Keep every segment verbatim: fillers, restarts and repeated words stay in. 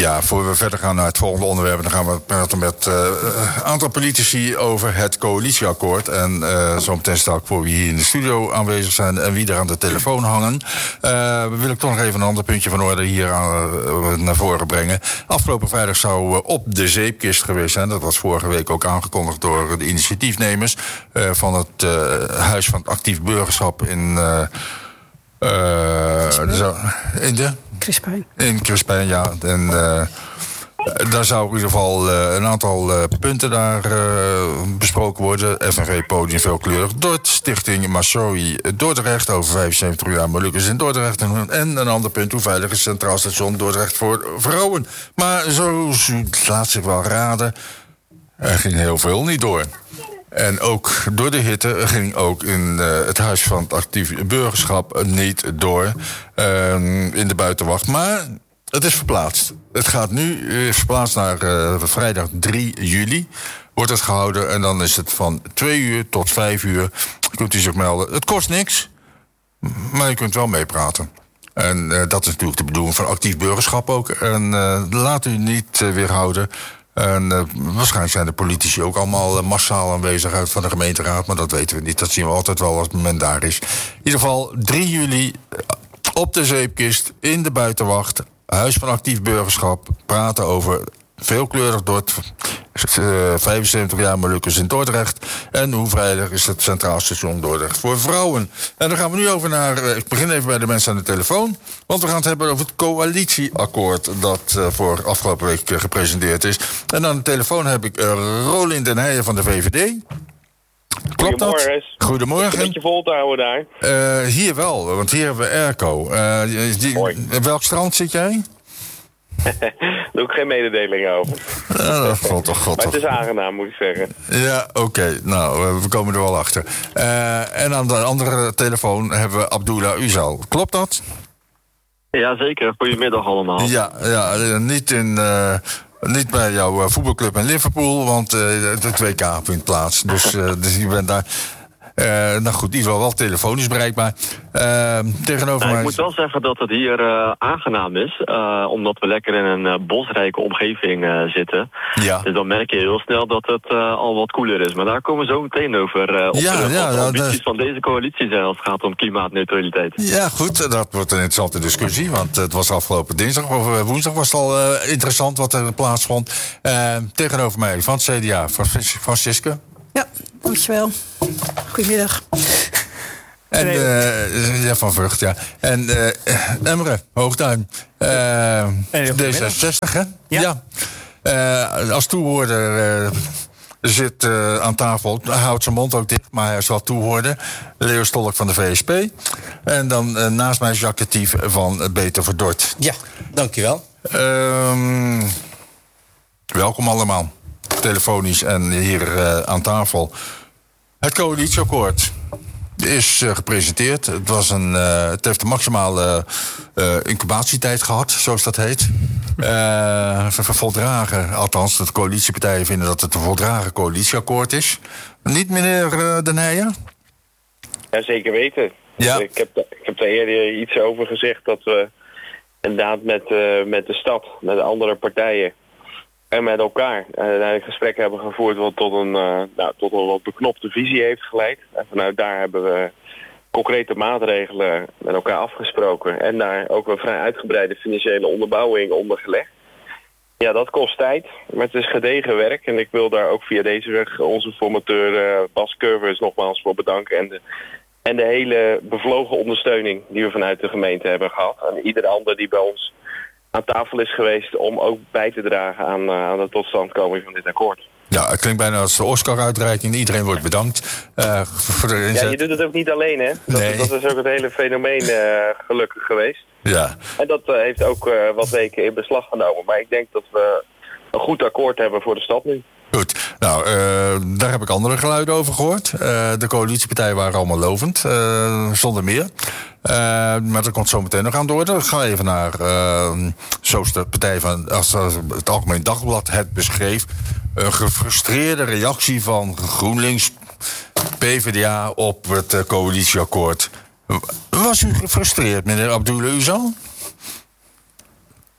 Ja, voor we verder gaan naar het volgende onderwerp, dan gaan we praten met een uh, aantal politici over het coalitieakkoord. En uh, zo meteen sta ik voor wie hier in de studio aanwezig zijn en wie er aan de telefoon hangen. Uh, wil ik toch nog even een ander puntje van orde hier aan, uh, naar voren brengen. Afgelopen vrijdag zou uh, op de zeepkist geweest zijn. Dat was vorige week ook aangekondigd door de initiatiefnemers uh, van het uh, Huis van het Actief Burgerschap in... Uh, uh, zo, in de... Crispijn. In Crispijn, ja. En uh, daar zou in ieder geval uh, een aantal uh, punten daar uh, besproken worden. F N V Podium Veelkleurig Dort, Stichting Masoi Dordrecht over vijfenzeventig jaar Molukkers in Dordrecht. En, en een ander punt, hoe veilig is Centraal Station Dordrecht voor vrouwen. Maar zoals u laat zich wel raden, er ging heel veel niet door. En ook door de hitte ging ook in uh, het Huis van het Actief Burgerschap niet door uh, in de buitenwacht. Maar het is verplaatst. Het gaat nu uh, verplaatst naar uh, vrijdag drie juli. Wordt het gehouden en dan is het van twee uur tot vijf uur. Kunt u zich melden. Het kost niks, maar je kunt wel meepraten. En uh, dat is natuurlijk de bedoeling van actief burgerschap ook. En uh, laat u niet uh, weerhouden. En uh, waarschijnlijk zijn de politici ook allemaal uh, massaal aanwezig uit van de gemeenteraad. Maar dat weten we niet. Dat zien we altijd wel als het moment daar is. In ieder geval drie juli op de zeepkist in de buitenwacht. Huis van Actief Burgerschap. Praten over veelkleurig Dort. Uh, vijfenzeventig jaar Molukkers in Dordrecht. En hoe veilig is het Centraal Station Dordrecht voor vrouwen. En dan gaan we nu over naar... Uh, ik begin even bij de mensen aan de telefoon. Want we gaan het hebben over het coalitieakkoord dat uh, voor afgelopen week uh, gepresenteerd is. En aan de telefoon heb ik uh, Rolien den Heijer van de V V D. Klopt dat? Goedemorgen. Goedemorgen. Een beetje vol te houden daar. Uh, hier wel, want hier hebben we airco. Uh, die, Mooi. Welk strand zit jij? Daar doe ik geen mededeling over. Uh, dat valt toch god. Maar het is aangenaam, moet ik zeggen. Ja, oké. Okay. Nou, we komen er wel achter. Uh, en aan de andere telefoon hebben we Abdullah Uzal. Klopt dat? Ja, zeker. Goedemiddag allemaal. Ja, ja niet, in, uh, niet bij jouw voetbalclub in Liverpool, want uh, het W K vindt plaats. Dus, uh, dus je bent daar... Uh, nou goed, in ieder geval wel telefonisch bereikbaar. Uh, tegenover nou, mij... Ik moet wel zeggen dat het hier uh, aangenaam is. Uh, omdat we lekker in een uh, bosrijke omgeving uh, zitten. Ja. Dus dan merk je heel snel dat het uh, al wat koeler is. Maar daar komen we zo meteen over. Uh, op ja, terug, ja, wat de dat, ambities dat... van deze coalitie zijn als het gaat om klimaatneutraliteit. Ja, goed. Dat wordt een interessante discussie. Want het was afgelopen dinsdag of woensdag was het al uh, interessant wat er plaatsvond. Uh, tegenover mij van het C D A, Francisca. Ja, dankjewel. Goedemiddag. En uh, ja, van Vught, ja. En uh, Emre Hoogduin, uh, D zesenzestig, hè? Ja. ja. Uh, als toehoorder uh, zit uh, aan tafel, hij houdt zijn mond ook dicht, maar hij is wel toehoorder. Leo Stolk van de V S P. En dan uh, naast mij Jacques Tief van Beter voor Dort. Ja, dankjewel. Um, welkom allemaal. Telefonisch en hier uh, aan tafel. Het coalitieakkoord is uh, gepresenteerd. Het, was een, uh, het heeft een maximale uh, incubatietijd gehad, zoals dat heet. Uh, voldragen, althans, de coalitiepartijen vinden dat het een voldragen coalitieakkoord is. Niet, meneer uh, Den Heijer? Ja, zeker weten. Ja. Ik heb, ik heb daar eerder iets over gezegd dat we inderdaad met, uh, met de stad, met de andere partijen en met elkaar uh, gesprekken hebben gevoerd wat tot een, uh, nou, tot een wat beknopte visie heeft geleid. En vanuit daar hebben we concrete maatregelen met elkaar afgesproken en daar ook een vrij uitgebreide financiële onderbouwing onder gelegd. Ja, dat kost tijd, maar het is gedegen werk en ik wil daar ook via deze weg onze formateur uh, Bas Curvers nogmaals voor bedanken en de, en de hele bevlogen ondersteuning die we vanuit de gemeente hebben gehad. En ieder ander die bij ons aan tafel is geweest om ook bij te dragen aan, uh, aan de totstandkoming van dit akkoord. Ja, het klinkt bijna als de Oscar-uitreiking. Iedereen wordt bedankt uh, voor de inzet. Ja, je doet het ook niet alleen, hè? Dat, nee. dat is ook het hele fenomeen uh, gelukkig geweest. Ja. En dat uh, heeft ook uh, wat weken in beslag genomen. Maar ik denk dat we een goed akkoord hebben voor de stad nu. Goed, nou, uh, daar heb ik andere geluiden over gehoord. Uh, de coalitiepartijen waren allemaal lovend, uh, zonder meer. Uh, maar dat komt zo meteen nog aan de orde. Ik ga even naar, uh, zoals de partij van, als het Algemeen Dagblad het beschreef, een gefrustreerde reactie van GroenLinks, P v d A op het uh, coalitieakkoord. Was u gefrustreerd, meneer Abdullah Uzal? Ja,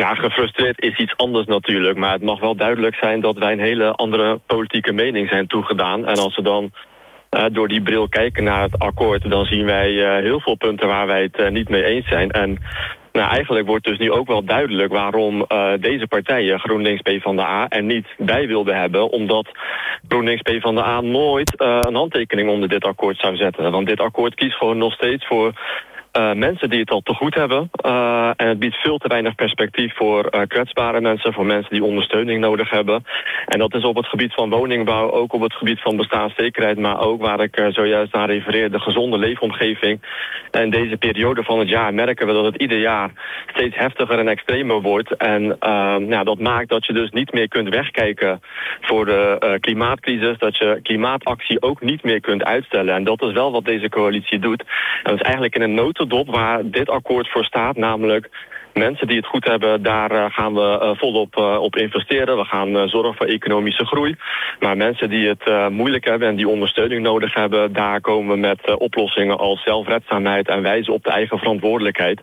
Ja, gefrustreerd is iets anders natuurlijk. Maar het mag wel duidelijk zijn dat wij een hele andere politieke mening zijn toegedaan. En als we dan uh, door die bril kijken naar het akkoord, dan zien wij uh, heel veel punten waar wij het uh, niet mee eens zijn. En nou, eigenlijk wordt dus nu ook wel duidelijk waarom uh, deze partijen, GroenLinks, PvdA, er niet bij wilden hebben. Omdat GroenLinks, PvdA nooit uh, een handtekening onder dit akkoord zou zetten. Want dit akkoord kiest gewoon nog steeds voor Uh, mensen die het al te goed hebben. Uh, en het biedt veel te weinig perspectief voor uh, kwetsbare mensen, voor mensen die ondersteuning nodig hebben. En dat is op het gebied van woningbouw, ook op het gebied van bestaanszekerheid, maar ook waar ik uh, zojuist naar refereer, de gezonde leefomgeving. En deze periode van het jaar merken we dat het ieder jaar steeds heftiger en extremer wordt. En uh, ja, dat maakt dat je dus niet meer kunt wegkijken voor de uh, klimaatcrisis, dat je klimaatactie ook niet meer kunt uitstellen. En dat is wel wat deze coalitie doet. En dat is eigenlijk in een notendop waar dit akkoord voor staat, namelijk mensen die het goed hebben, daar uh, gaan we uh, volop uh, op investeren. We gaan uh, zorgen voor economische groei. Maar mensen die het uh, moeilijk hebben en die ondersteuning nodig hebben, daar komen we met uh, oplossingen als zelfredzaamheid en wijzen op de eigen verantwoordelijkheid.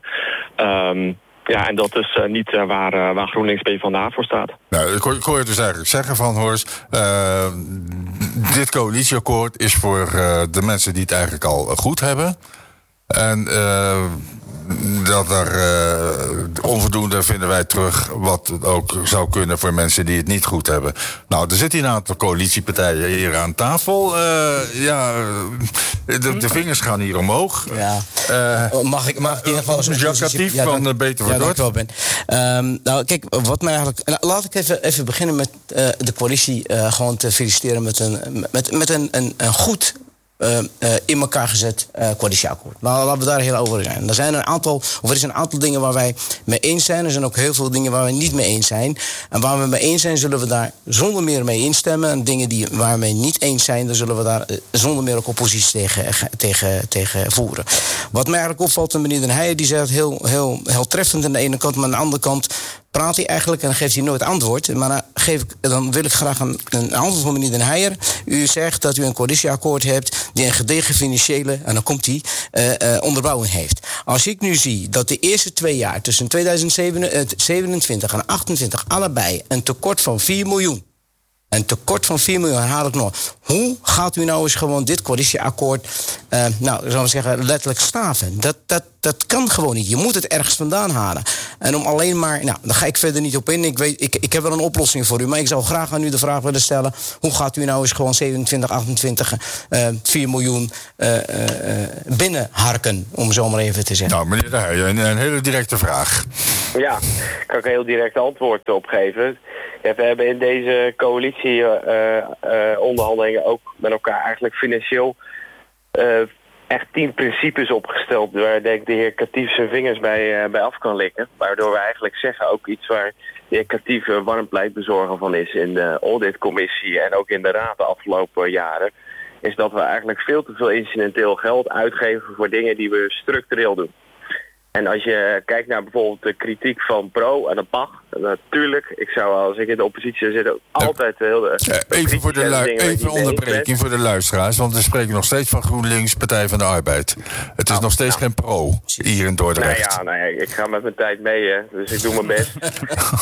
Um, Ja, en dat is uh, niet uh, waar, uh, waar GroenLinks PvdA voor staat. Nou, ik hoor, ik hoor je dus eigenlijk zeggen van, Horst, uh, dit coalitieakkoord is voor uh, de mensen die het eigenlijk al goed hebben. En uh, dat er uh, onvoldoende vinden wij terug wat ook zou kunnen voor mensen die het niet goed hebben. Nou, er zitten hier een aantal coalitiepartijen hier aan tafel. Uh, ja, de, de vingers gaan hier omhoog. Ja. Uh, mag ik, mag ik in ieder geval zo'n Jacques Catief ja, van Beter voor ja, Dort. Ja, ben. Um, nou, kijk, wat mij eigenlijk. Laat ik even, even beginnen met uh, de coalitie uh, gewoon te feliciteren met een, met, met een, een, een goed. Uh, uh, in elkaar gezet uh, coalitieakkoord. Nou, laten we daar heel over zijn. Er zijn een aantal, of er is een aantal dingen waar wij mee eens zijn. Er zijn ook heel veel dingen waar we niet mee eens zijn. En waar we mee eens zijn, zullen we daar zonder meer mee instemmen. En dingen die, waar we mee niet eens zijn, dan zullen we daar uh, zonder meer ook oppositie tegen, tegen, tegen voeren. Wat mij eigenlijk opvalt, meneer Den Heijer, die zegt heel, heel, heel treffend aan de ene kant, maar aan de andere kant praat hij eigenlijk en dan geeft hij nooit antwoord. Maar dan, geef ik, dan wil ik graag een, een antwoord van meneer Den Heijer. U zegt dat u een coalitieakkoord hebt die een gedegen financiële, en dan komt die, uh, uh, onderbouwing heeft. Als ik nu zie dat de eerste twee jaar tussen tweeduizend zevenentwintig en achtentwintig allebei een tekort van vier miljoen. Een tekort van vier miljoen, herhaal ik nog. Hoe gaat u nou eens gewoon dit coalitieakkoord, uh, nou, zullen we zeggen, letterlijk staven? Dat, dat, dat kan gewoon niet. Je moet het ergens vandaan halen. En om alleen maar, nou, daar ga ik verder niet op in. Ik, weet, ik, ik heb wel een oplossing voor u, maar ik zou graag aan u de vraag willen stellen: hoe gaat u nou eens gewoon zevenentwintig, achtentwintig, uh, vier miljoen uh, uh, binnenharken, om zo maar even te zeggen? Nou, meneer De Heijer, een, een hele directe vraag. Ja, ik kan ik een heel direct antwoord op geven. Ja, we hebben in deze coalitie-onderhandelingen uh, uh, ook met elkaar eigenlijk financieel uh, echt tien principes opgesteld, waar denk ik de heer Catief zijn vingers bij, uh, bij af kan likken. Waardoor we eigenlijk zeggen, ook iets waar de heer Catief uh, warm pleitbezorger van is in de auditcommissie en ook in de raad de afgelopen jaren, is dat we eigenlijk veel te veel incidenteel geld uitgeven voor dingen die we structureel doen. En als je kijkt naar bijvoorbeeld de kritiek van Pro en dat mag, natuurlijk, ik zou als ik in de oppositie zou zitten altijd heel de, ja, even voor de lu- even onderbreking voor de luisteraars, want we spreken nog steeds van GroenLinks, Partij van de Arbeid. Het is oh, nog steeds nou, geen Pro hier in Dordrecht. Nou ja, nou ja, ik ga met mijn tijd mee, hè, dus ik doe mijn best. uh,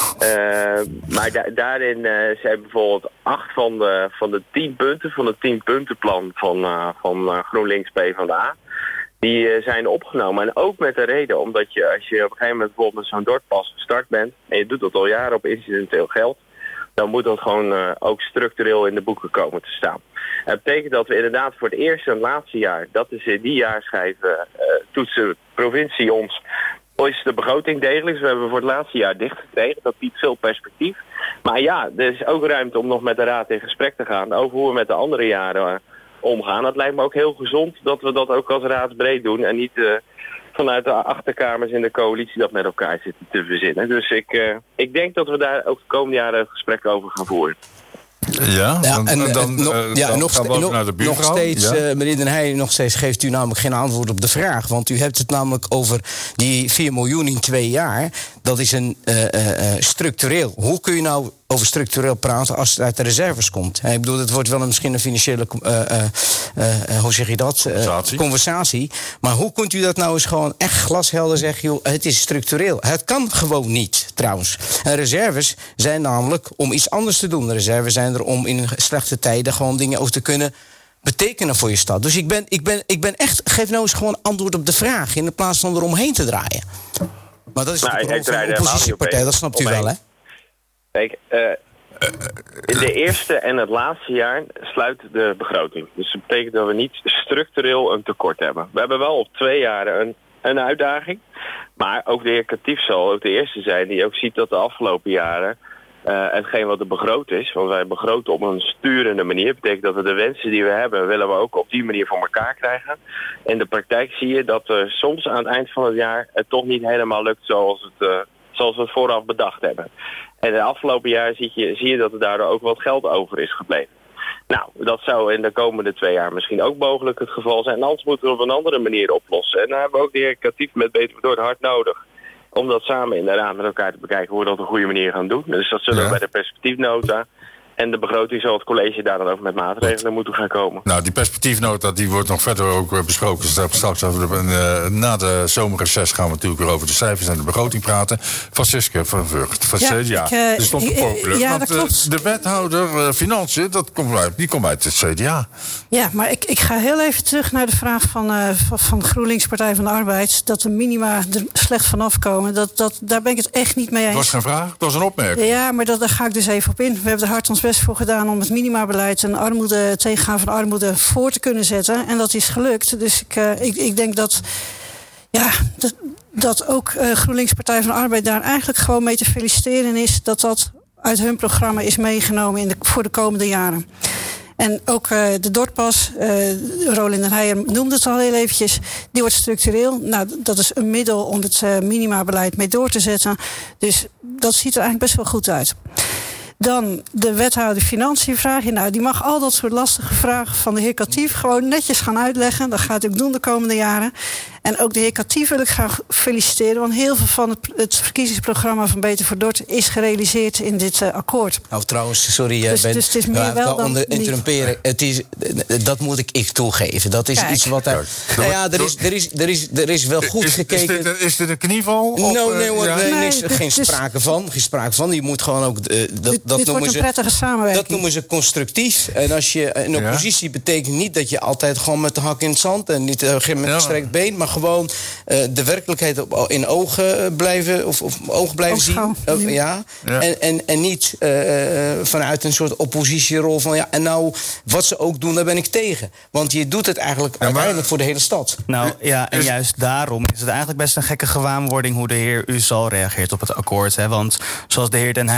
maar da- daarin uh, zijn bijvoorbeeld acht van de, van de tien punten van het tien puntenplan van, uh, van uh, GroenLinks PvdA. Die uh, zijn opgenomen. En ook met de reden, omdat je als je op een gegeven moment bijvoorbeeld met zo'n Dordtpas gestart bent en je doet dat al jaren op incidenteel geld, dan moet dat gewoon uh, ook structureel in de boeken komen te staan. En dat betekent dat we inderdaad voor het eerste en laatste jaar, dat is in die jaarschijven, uh, toetsen de provincie ons, is de begroting degelijk. Dus we hebben voor het laatste jaar dichtgekregen. Dat biedt veel perspectief. Maar ja, er is ook ruimte om nog met de raad in gesprek te gaan over hoe we met de andere jaren uh, omgaan. Het lijkt me ook heel gezond dat we dat ook als raadsbreed doen en niet uh, vanuit de achterkamers in de coalitie dat met elkaar zitten te verzinnen. Dus ik, uh, ik denk dat we daar ook de komende jaren gesprekken over gaan voeren. Ja, ja, dan, en, dan, nog, uh, ja, dan nog, gaan we nog, naar de buurvrouw. nog steeds, ja. uh, meneer Den Heijer, nog steeds geeft u namelijk geen antwoord op de vraag. Want u hebt het namelijk over die vier miljoen in twee jaar. dat is een uh, uh, structureel. Hoe kun je nou over structureel praten als het uit de reserves komt? Ik bedoel, het wordt wel een, misschien een financiële, uh, uh, uh, hoe zeg je dat? Uh, conversatie. conversatie. Maar hoe kunt u dat nou eens gewoon echt glashelder zeggen? Joh, het is structureel. Het kan gewoon niet, trouwens. En reserves zijn namelijk om iets anders te doen. De reserves zijn er om in slechte tijden gewoon dingen ook te kunnen betekenen voor je stad. Dus ik ben, ik ben, ik ben echt, geef nou eens gewoon antwoord op de vraag in plaats van eromheen te draaien. Maar dat is Nou, natuurlijk ik een draai er oppositiepartij, helemaal dat niet snapt u omheen. wel, hè? Kijk, uh, in de eerste en het laatste jaar sluit de begroting. Dus dat betekent dat we niet structureel een tekort hebben. We hebben wel op twee jaren een, een uitdaging. Maar ook de heer Katief zal ook de eerste zijn die ook ziet dat de afgelopen jaren Uh, hetgeen wat er begroot is, want wij begroten op een sturende manier. Dat betekent dat we de wensen die we hebben, willen we ook op die manier voor elkaar krijgen. In de praktijk zie je dat er soms aan het eind van het jaar het toch niet helemaal lukt zoals, het, uh, zoals we het vooraf bedacht hebben. En de afgelopen jaar zie je, zie je dat er daardoor ook wat geld over is gebleven. Nou, dat zou in de komende twee jaar misschien ook mogelijk het geval zijn. En anders moeten we het op een andere manier oplossen. En dan hebben we ook de heer Katief met Beter Door hard nodig om dat samen inderdaad met elkaar te bekijken hoe we dat op een goede manier gaan doen. Dus dat zullen we Ja. bij de perspectiefnota en de begroting zal het college daar dan ook met maatregelen moeten gaan komen. Nou, die perspectiefnota die wordt nog verder ook uh, besproken. Dus daar straks over de, uh, na de zomerreces gaan we natuurlijk weer over de cijfers en de begroting praten. Francisca van Vught, van Ja, C D A. ik, uh, Die stond op ik- populair. ja, want dat uh, klopt. de wethouder uh, Financiën, dat komt uit, die komt uit het C D A. Ja, maar ik, ik ga heel even terug naar de vraag van, uh, van, van GroenLinks Partij van de Arbeid. Dat de minima er slecht vanaf komen. Dat, dat, daar ben ik het echt niet mee Het was eens. geen vraag, het was een opmerking. Ja, maar dat, daar ga ik dus even op in. We hebben er hard ons best voor gedaan om het minimabeleid en armoede, het tegengaan van armoede voor te kunnen zetten. En dat is gelukt. Dus ik, uh, ik, ik denk dat, ja, dat, dat ook uh, GroenLinks Partij van de Arbeid daar eigenlijk gewoon mee te feliciteren is dat dat uit hun programma is meegenomen in de, voor de komende jaren. En ook uh, de Dortpas, uh, Rolien den Heijer noemde het al heel eventjes, die wordt structureel. Nou, dat is een middel om het uh, minimabeleid mee door te zetten. Dus dat ziet er eigenlijk best wel goed uit. Dan de wethouder Financiën vraag je. Nou, die mag al dat soort lastige vragen van de heer Katief gewoon netjes gaan uitleggen. Dat gaat hij ook doen de komende jaren. En ook de heer Katief wil ik graag feliciteren. Want heel veel van het, het verkiezingsprogramma van Beter voor Dort is gerealiseerd in dit uh, akkoord. Nou, trouwens, sorry, Dus- Ben. dus het is meer maar wel dan onder niet. interrumperen. Het is, dat moet ik, ik toegeven. Dat is Kijk. iets wat er. Kijk. Nou ja, er is, er is, er is, er is wel goed is, gekeken. Is dit, is dit een knieval? Of, No, uh, nee hoor, ja? nee, Nee, niks, dit- geen dus- sprake van. Geen sprake van. Je moet gewoon ook. Uh, dat, dit dat dit noemen wordt een ze. prettige samenwerking. Dat noemen ze constructief. En als je in Ja. oppositie betekent niet dat je altijd gewoon met de hak in het zand en niet uh, met Ja. een gestrekt been, maar gewoon uh, de werkelijkheid op, in ogen blijven of, of ogen blijven Oogschouw. zien. Uh, ja. Ja. En, en, en niet uh, vanuit een soort oppositierol van ja, en nou wat ze ook doen, daar ben ik tegen. Want je doet het eigenlijk maar- uiteindelijk voor de hele stad. Nou ja, en Is- juist daarom is het eigenlijk best een gekke gewaarwording hoe de heer Uzal reageert op het akkoord. Hè? Want zoals de heer Den Heij